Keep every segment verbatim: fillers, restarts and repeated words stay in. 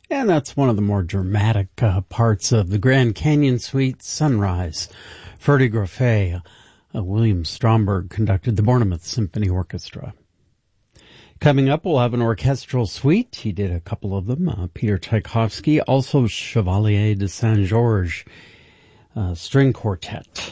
And that's one of the more dramatic uh, parts of the Grand Canyon Suite, Sunrise. Ferdy Grofé, uh, William Stromberg conducted the Bournemouth Symphony Orchestra. Coming up, we'll have an orchestral suite. He did a couple of them. Uh, Peter Tchaikovsky, also Chevalier de Saint-Georges uh, String Quartet.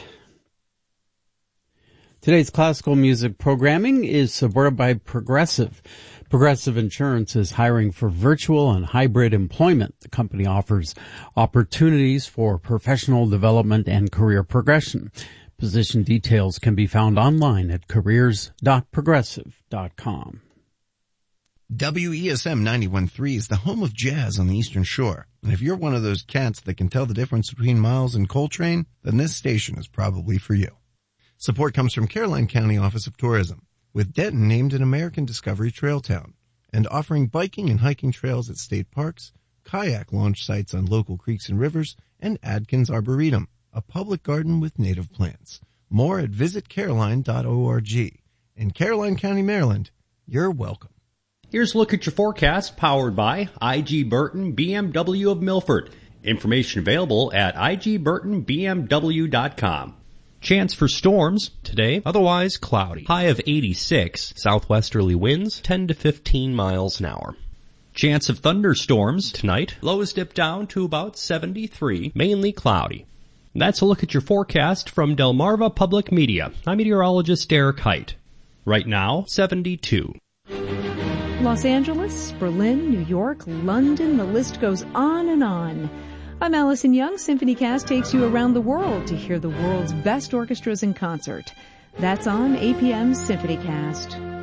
Today's classical music programming is supported by Progressive. Progressive Insurance is hiring for virtual and hybrid employment. The company offers opportunities for professional development and career progression. Position details can be found online at careers dot progressive dot com. W E S M ninety-one point three is the home of jazz on the Eastern Shore. And if you're one of those cats that can tell the difference between Miles and Coltrane, then this station is probably for you. Support comes from Caroline County Office of Tourism, with Denton named an American Discovery Trail Town, and offering biking and hiking trails at state parks, kayak launch sites on local creeks and rivers, and Adkins Arboretum, a public garden with native plants. More at visit caroline dot org. In Caroline County, Maryland, you're welcome. Here's a look at your forecast, powered by I G Burton B M W of Milford. Information available at I G Burton B M W dot com. Chance for storms today, otherwise cloudy. High of eighty-six, southwesterly winds ten to fifteen miles an hour. Chance of thunderstorms tonight, lows dip down to about seventy-three, mainly cloudy. That's a look at your forecast from Delmarva Public Media. I'm meteorologist Derek Height. Right now, seventy-two. Los Angeles, Berlin, New York, London, the list goes on and on. I'm Allison Young. SymphonyCast takes you around the world to hear the world's best orchestras in concert. That's on A P M's SymphonyCast.